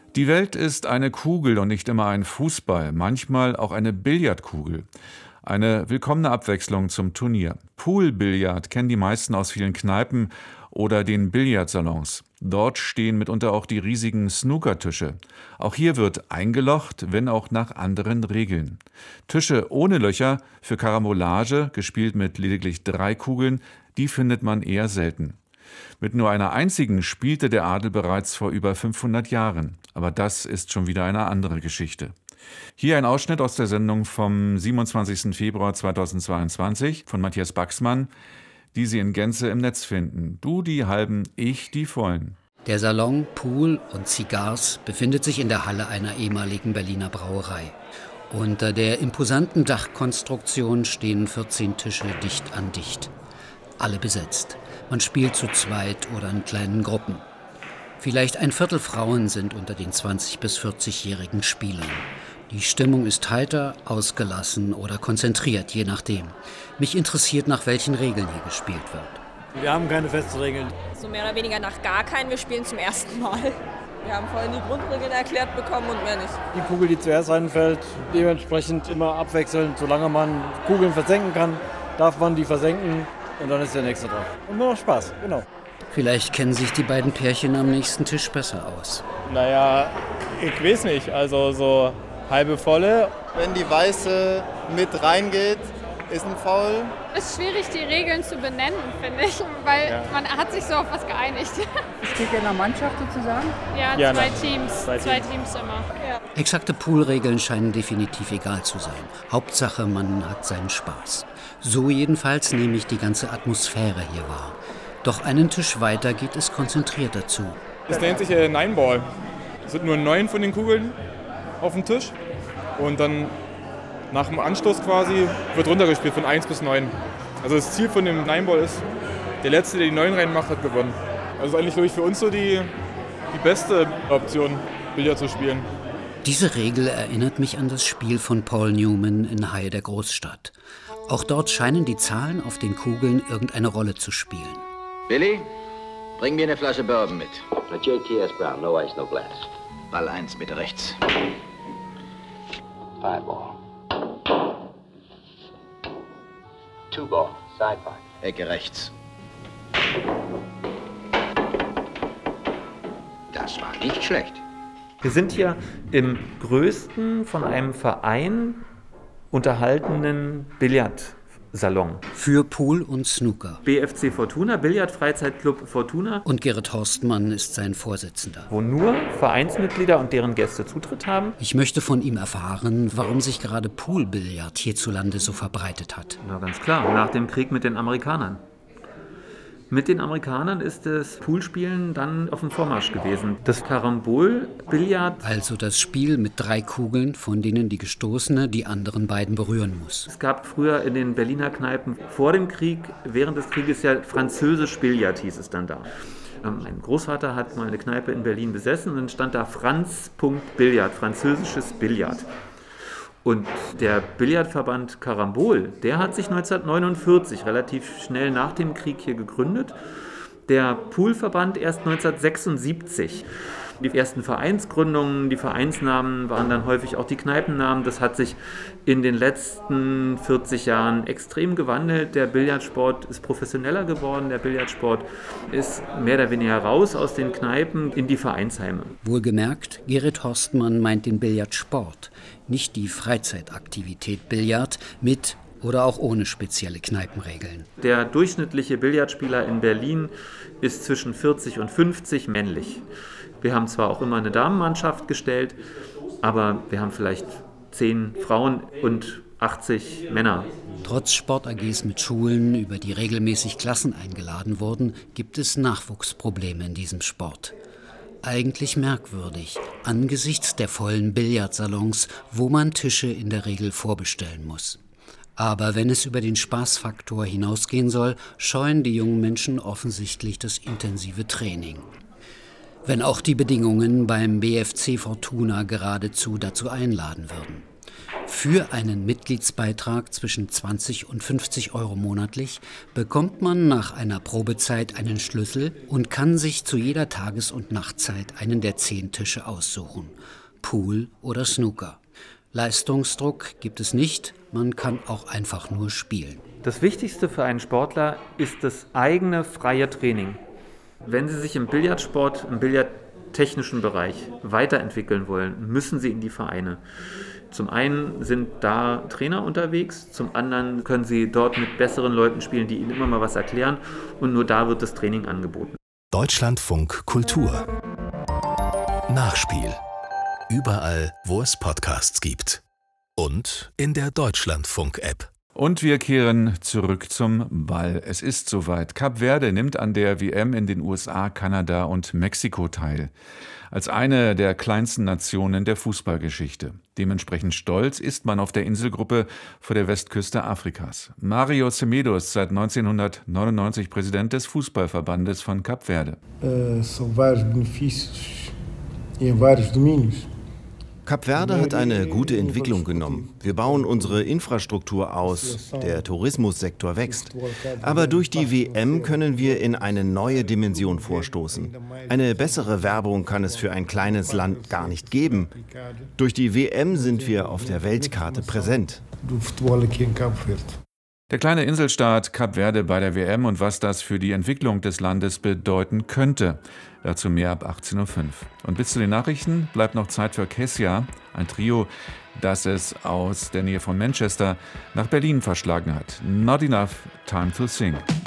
Die Welt ist eine Kugel und nicht immer ein Fußball, manchmal auch eine Billardkugel. Eine willkommene Abwechslung zum Turnier. Poolbillard kennen die meisten aus vielen Kneipen oder den Billardsalons. Dort stehen mitunter auch die riesigen Snookertische. Auch hier wird eingelocht, wenn auch nach anderen Regeln. Tische ohne Löcher für Karambolage, gespielt mit lediglich 3 Kugeln, die findet man eher selten. Mit nur einer einzigen spielte der Adel bereits vor über 500 Jahren. Aber das ist schon wieder eine andere Geschichte. Hier ein Ausschnitt aus der Sendung vom 27. Februar 2022 von Matthias Baxmann, die Sie in Gänze im Netz finden. Du die halben, ich die vollen. Der Salon Pool und Cigars befindet sich in der Halle einer ehemaligen Berliner Brauerei. Unter der imposanten Dachkonstruktion stehen 14 Tische dicht an dicht. Alle besetzt. Man spielt zu zweit oder in kleinen Gruppen. Vielleicht ein Viertel Frauen sind unter den 20- bis 40-jährigen Spielern. Die Stimmung ist heiter, ausgelassen oder konzentriert, je nachdem. Mich interessiert, nach welchen Regeln hier gespielt wird. Wir haben keine festen Regeln. So mehr oder weniger nach gar keinen. Wir spielen zum ersten Mal. Wir haben vorhin die Grundregeln erklärt bekommen und mehr nicht. Die Kugel, die zuerst reinfällt, dementsprechend immer abwechselnd. Solange man Kugeln versenken kann, darf man die versenken und dann ist der nächste dran. Und nur noch Spaß, genau. Vielleicht kennen sich die beiden Pärchen am nächsten Tisch besser aus. Naja, ich weiß nicht. Also so halbe volle. Wenn die Weiße mit reingeht, ist ein Foul. Es ist schwierig, die Regeln zu benennen, finde ich, weil man hat sich so auf was geeinigt. Steht in der Mannschaft sozusagen? Ja, zwei Teams. Zwei Teams immer. Ja. Exakte Poolregeln scheinen definitiv egal zu sein. Hauptsache, man hat seinen Spaß. So jedenfalls nehme ich die ganze Atmosphäre hier wahr. Doch einen Tisch weiter geht es konzentrierter zu. Das nennt sich Nine-Ball. Es sind nur 9 von den Kugeln auf dem Tisch. Und dann nach dem Anstoß quasi wird runtergespielt von 1 bis 9. Also das Ziel von dem Nine-Ball ist, der Letzte, der die 9 reinmacht, hat gewonnen. Also eigentlich, glaube ich, für uns so die beste Option, Billard zu spielen. Diese Regel erinnert mich an das Spiel von Paul Newman in Haie der Großstadt. Auch dort scheinen die Zahlen auf den Kugeln irgendeine Rolle zu spielen. Billy, bring mir eine Flasche Bourbon mit. A JTS Brown, no ice, no glass. Ball 1, bitte rechts. 5-ball. 2-ball, side 5. Ecke rechts. Das war nicht schlecht. Wir sind hier im größten von einem Verein unterhaltenen Billardsalon. Für Pool und Snooker. BFC Fortuna, Billardfreizeitclub Fortuna. Und Gerrit Horstmann ist sein Vorsitzender. Wo nur Vereinsmitglieder und deren Gäste Zutritt haben. Ich möchte von ihm erfahren, warum sich gerade Poolbillard hierzulande so verbreitet hat. Na ganz klar, nach dem Krieg mit den Amerikanern. Mit den Amerikanern ist das Poolspielen dann auf dem Vormarsch gewesen. Das Karambol-Billard. Also das Spiel mit 3 Kugeln, von denen die gestoßene die anderen beiden berühren muss. Es gab früher in den Berliner Kneipen vor dem Krieg, während des Krieges ja französisch Billard hieß es dann da. Mein Großvater hat mal eine Kneipe in Berlin besessen und dann stand da Franz.Billard, französisches Billard. Und der Billardverband Karambol, der hat sich 1949, relativ schnell nach dem Krieg hier gegründet. Der Poolverband erst 1976. Die ersten Vereinsgründungen, die Vereinsnamen waren dann häufig auch die Kneipennamen. Das hat sich in den letzten 40 Jahren extrem gewandelt. Der Billardsport ist professioneller geworden. Der Billardsport ist mehr oder weniger raus aus den Kneipen in die Vereinsheime. Wohlgemerkt, Gerrit Horstmann meint den Billardsport, nicht die Freizeitaktivität Billard mit oder auch ohne spezielle Kneipenregeln. Der durchschnittliche Billardspieler in Berlin ist zwischen 40 und 50 männlich. Wir haben zwar auch immer eine Damenmannschaft gestellt, aber wir haben vielleicht 10 Frauen und 80 Männer. Trotz Sport-AGs mit Schulen, über die regelmäßig Klassen eingeladen wurden, gibt es Nachwuchsprobleme in diesem Sport. Eigentlich merkwürdig, angesichts der vollen Billardsalons, wo man Tische in der Regel vorbestellen muss. Aber wenn es über den Spaßfaktor hinausgehen soll, scheuen die jungen Menschen offensichtlich das intensive Training. Wenn auch die Bedingungen beim BFC Fortuna geradezu dazu einladen würden. Für einen Mitgliedsbeitrag zwischen 20 und 50 € monatlich bekommt man nach einer Probezeit einen Schlüssel und kann sich zu jeder Tages- und Nachtzeit einen der 10 Tische aussuchen. Pool oder Snooker. Leistungsdruck gibt es nicht, man kann auch einfach nur spielen. Das Wichtigste für einen Sportler ist das eigene freie Training. Wenn Sie sich im Billardsport, im billardtechnischen Bereich weiterentwickeln wollen, müssen Sie in die Vereine. Zum einen sind da Trainer unterwegs, zum anderen können Sie dort mit besseren Leuten spielen, die Ihnen immer mal was erklären, und nur da wird das Training angeboten. Deutschlandfunk Kultur. Nachspiel. Überall, wo es Podcasts gibt. Und in der Deutschlandfunk-App. Und wir kehren zurück zum Ball. Es ist soweit. Kap Verde nimmt an der WM in den USA, Kanada und Mexiko teil. Als eine der kleinsten Nationen der Fußballgeschichte. Dementsprechend stolz ist man auf der Inselgruppe vor der Westküste Afrikas. Mario Semedo ist seit 1999 Präsident des Fußballverbandes von Kap Verde. Kap Verde hat eine gute Entwicklung genommen. Wir bauen unsere Infrastruktur aus, der Tourismussektor wächst. Aber durch die WM können wir in eine neue Dimension vorstoßen. Eine bessere Werbung kann es für ein kleines Land gar nicht geben. Durch die WM sind wir auf der Weltkarte präsent. Der kleine Inselstaat Kap Verde bei der WM und was das für die Entwicklung des Landes bedeuten könnte. Dazu mehr ab 18:05 Uhr. Und bis zu den Nachrichten bleibt noch Zeit für Kessia, ein Trio, das es aus der Nähe von Manchester nach Berlin verschlagen hat. Not enough time to sing.